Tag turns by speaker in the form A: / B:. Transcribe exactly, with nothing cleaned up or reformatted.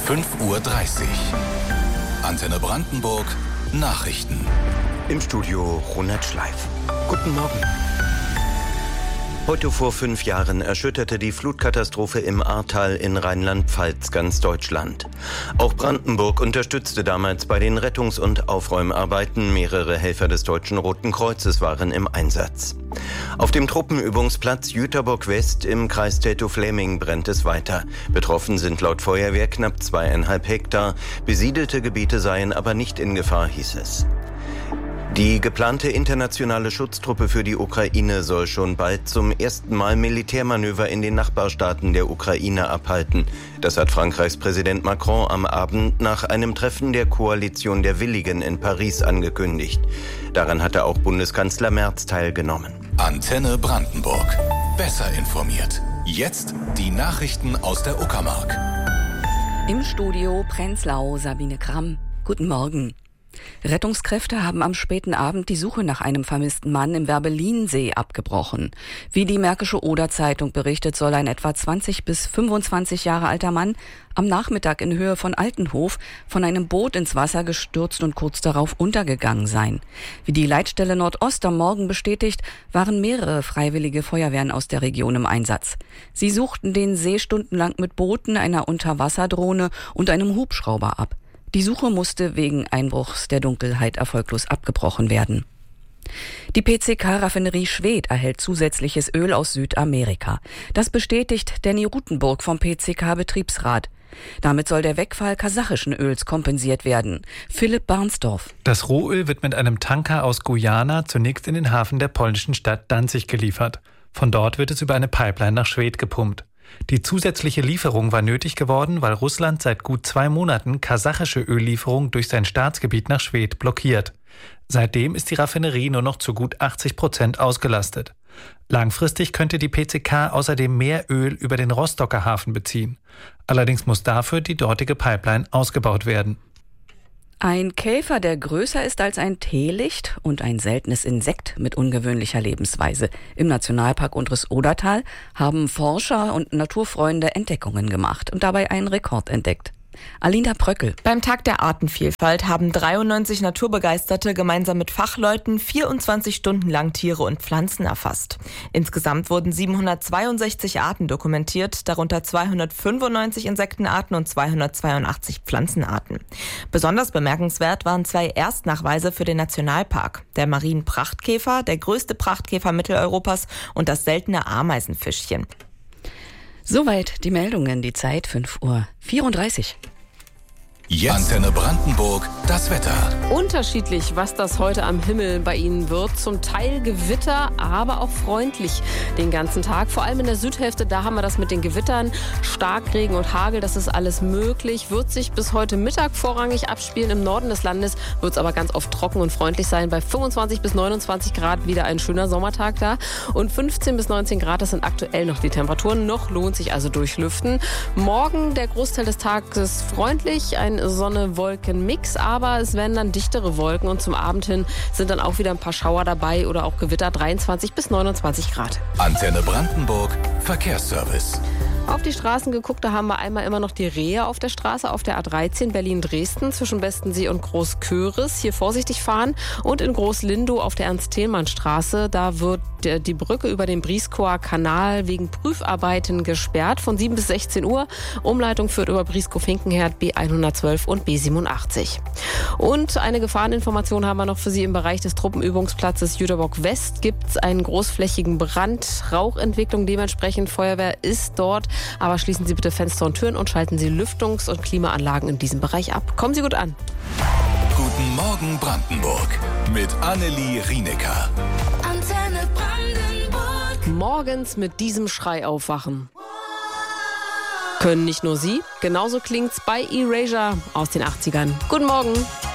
A: fünf Uhr dreißig. Antenne Brandenburg, Nachrichten.
B: Im Studio Ronald Schleif. Guten Morgen. Heute vor fünf Jahren erschütterte die Flutkatastrophe im Ahrtal in Rheinland-Pfalz ganz Deutschland. Auch Brandenburg unterstützte damals bei den Rettungs- und Aufräumarbeiten. Mehrere Helfer des Deutschen Roten Kreuzes waren im Einsatz. Auf dem Truppenübungsplatz Jüterbock West im Kreis Teltow-Fläming brennt es weiter. Betroffen sind laut Feuerwehr knapp zweieinhalb Hektar. Besiedelte Gebiete seien aber nicht in Gefahr, hieß es. Die geplante internationale Schutztruppe für die Ukraine soll schon bald zum ersten Mal Militärmanöver in den Nachbarstaaten der Ukraine abhalten. Das hat Frankreichs Präsident Macron am Abend nach einem Treffen der Koalition der Willigen in Paris angekündigt. Daran hatte auch Bundeskanzler Merz teilgenommen.
A: Antenne Brandenburg. Besser informiert. Jetzt die Nachrichten aus der Uckermark.
C: Im Studio Prenzlau Sabine Kramm. Guten Morgen. Rettungskräfte haben am späten Abend die Suche nach einem vermissten Mann im Werbelinsee abgebrochen. Wie die Märkische Oder-Zeitung berichtet, soll ein etwa zwanzig bis fünfundzwanzig Jahre alter Mann am Nachmittag in Höhe von Altenhof von einem Boot ins Wasser gestürzt und kurz darauf untergegangen sein. Wie die Leitstelle Nordost am Morgen bestätigt, waren mehrere freiwillige Feuerwehren aus der Region im Einsatz. Sie suchten den See stundenlang mit Booten, einer Unterwasserdrohne und einem Hubschrauber ab. Die Suche musste wegen Einbruchs der Dunkelheit erfolglos abgebrochen werden. Die P C K-Raffinerie Schwedt erhält zusätzliches Öl aus Südamerika. Das bestätigt Danny Rutenburg vom P C K-Betriebsrat. Damit soll der Wegfall kasachischen Öls kompensiert werden. Philipp Barnsdorf.
D: Das Rohöl wird mit einem Tanker aus Guyana zunächst in den Hafen der polnischen Stadt Danzig geliefert. Von dort wird es über eine Pipeline nach Schwedt gepumpt. Die zusätzliche Lieferung war nötig geworden, weil Russland seit gut zwei Monaten kasachische Öllieferung durch sein Staatsgebiet nach Schwedt blockiert. Seitdem ist die Raffinerie nur noch zu gut achtzig Prozent ausgelastet. Langfristig könnte die P C K außerdem mehr Öl über den Rostocker Hafen beziehen. Allerdings muss dafür die dortige Pipeline ausgebaut werden.
C: Ein Käfer, der größer ist als ein Teelicht, und ein seltenes Insekt mit ungewöhnlicher Lebensweise. Im Nationalpark Unteres-Odertal haben Forscher und Naturfreunde Entdeckungen gemacht und dabei einen Rekord entdeckt. Alina Bröckel.
E: Beim Tag der Artenvielfalt haben dreiundneunzig Naturbegeisterte gemeinsam mit Fachleuten vierundzwanzig Stunden lang Tiere und Pflanzen erfasst. Insgesamt wurden siebenhundertzweiundsechzig Arten dokumentiert, darunter zweihundertfünfundneunzig Insektenarten und zweihundertzweiundachtzig Pflanzenarten. Besonders bemerkenswert waren zwei Erstnachweise für den Nationalpark: der Marienprachtkäfer, der größte Prachtkäfer Mitteleuropas, und das seltene Ameisenfischchen.
C: Soweit die Meldungen, die Zeit fünf Uhr vierunddreißig.
A: Jetzt Antenne Brandenburg, das Wetter.
F: Unterschiedlich, was das heute am Himmel bei Ihnen wird. Zum Teil Gewitter, aber auch freundlich den ganzen Tag. Vor allem in der Südhälfte, da haben wir das mit den Gewittern. Starkregen und Hagel, das ist alles möglich. Wird sich bis heute Mittag vorrangig abspielen. Im Norden des Landes wird es aber ganz oft trocken und freundlich sein. Bei fünfundzwanzig bis neunundzwanzig Grad wieder ein schöner Sommertag da. Und fünfzehn bis neunzehn Grad, das sind aktuell noch die Temperaturen. Noch lohnt sich also durchlüften. Morgen der Großteil des Tages freundlich, ein Sonne-Wolken-Mix, aber es werden dann dichtere Wolken und zum Abend hin sind dann auch wieder ein paar Schauer dabei oder auch Gewitter, dreiundzwanzig bis neunundzwanzig Grad.
A: Antenne Brandenburg, Verkehrsservice.
F: Auf die Straßen geguckt, da haben wir einmal immer noch die Rehe auf der Straße, auf der A dreizehn Berlin-Dresden zwischen Bestensee und Großköris. Hier vorsichtig fahren. Und in Groß-Lindow auf der Ernst-Thälmann-Straße, da wird die Brücke über den Brieskower Kanal wegen Prüfarbeiten gesperrt von sieben bis sechzehn Uhr. Umleitung führt über Brieskow-Finkenherd B hundertzwölf und B siebenundachtzig. Und eine Gefahreninformation haben wir noch für Sie. Im Bereich des Truppenübungsplatzes Jüterbock West gibt es einen großflächigen Brand. Rauchentwicklung dementsprechend. Feuerwehr ist dort. Aber schließen Sie bitte Fenster und Türen und schalten Sie Lüftungs- und Klimaanlagen in diesem Bereich ab. Kommen Sie gut an.
A: Guten Morgen Brandenburg mit Annelie Rienecker.
F: Antenne Brandenburg. Morgens mit diesem Schrei aufwachen. Können nicht nur Sie, genauso klingt's bei Erasure aus den achtzigern. Guten Morgen.